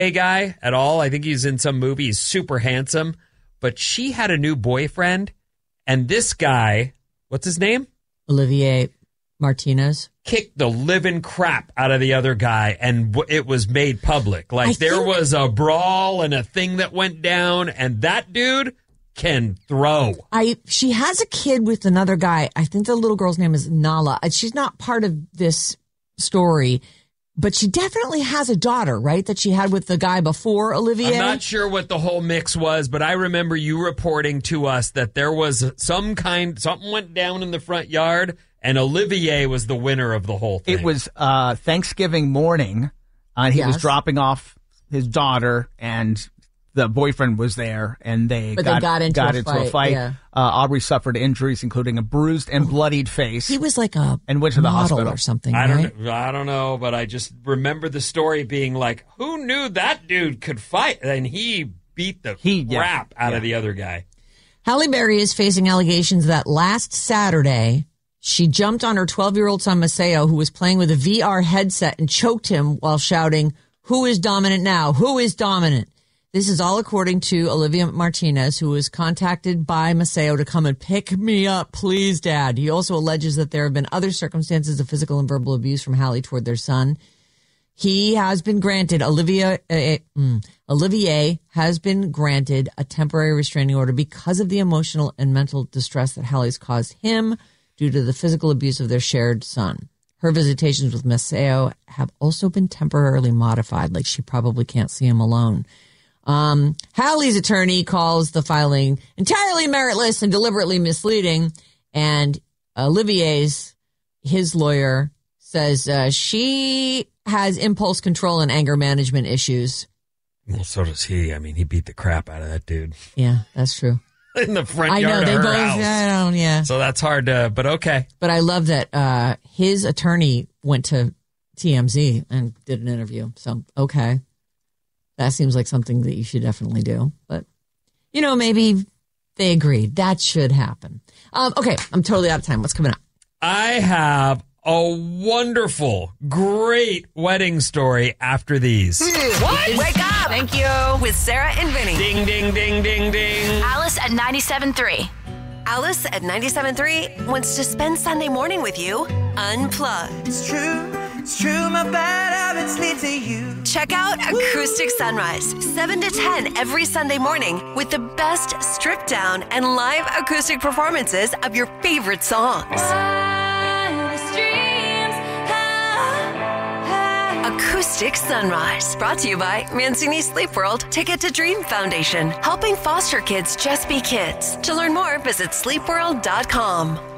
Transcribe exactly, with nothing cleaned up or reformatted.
guy at all. I think he's in some movie. He's super handsome. But she had a new boyfriend, and this guy, what's his name? Olivier Martinez. Kicked the living crap out of the other guy, and it was made public. Like, I there think- was a brawl and a thing that went down, and that dude can throw. I She has a kid with another guy. I think the little girl's name is Nala. She's not part of this story, but she definitely has a daughter, right, that she had with the guy before Olivier? I'm not sure what the whole mix was, but I remember you reporting to us that there was some kind, something went down in the front yard, and Olivier was the winner of the whole thing. It was uh, Thanksgiving morning, uh, and he yes. was dropping off his daughter, and the boyfriend was there, and they, but got, they got into got a into fight. a fight. Yeah. Uh, Aubrey suffered injuries, including a bruised and bloodied face. He was like a and went to the model hospital or something, I right? don't, I don't know, but I just remember the story being like, who knew that dude could fight? And he beat the he, crap yeah, out yeah. of the other guy. Halle Berry is facing allegations that last Saturday she jumped on her twelve-year-old son, Maceo, who was playing with a V R headset and choked him while shouting, "Who is dominant now? Who is dominant?" This is all according to Olivia Martinez, who was contacted by Maceo to come and pick me up, please, Dad. He also alleges that there have been other circumstances of physical and verbal abuse from Halle toward their son. He has been granted, Olivia, uh, mm, Olivier has been granted a temporary restraining order because of the emotional and mental distress that Halle's caused him due to the physical abuse of their shared son. Her visitations with Maceo have also been temporarily modified, like she probably can't see him alone. Um, Halle's attorney calls the filing entirely meritless and deliberately misleading. And Olivier's, his lawyer, says uh, she has impulse control and anger management issues. Well, so does he. I mean, he beat the crap out of that dude. Yeah, that's true. In the front I yard know, they of her both, house. I don't, yeah. So that's hard to, but okay. But I love that uh, his attorney went to T M Z and did an interview. So, okay. That seems like something that you should definitely do. But, you know, maybe they agreed. That should happen. Um, okay, I'm totally out of time. What's coming up? I have a wonderful, great wedding story after these. What? Wake up! Thank you. With Sarah and Vinny. Ding, ding, ding, ding, ding. Alice at ninety-seven point three. Alice at ninety-seven point three wants to spend Sunday morning with you unplugged. It's true. It's true, my bad habits lead to you. Check out Acoustic Sunrise, seven to ten every Sunday morning with the best stripped down and live acoustic performances of your favorite songs. Acoustic Sunrise, brought to you by Mancini Sleep World, Ticket to Dream Foundation, helping foster kids just be kids. To learn more, visit sleep world dot com.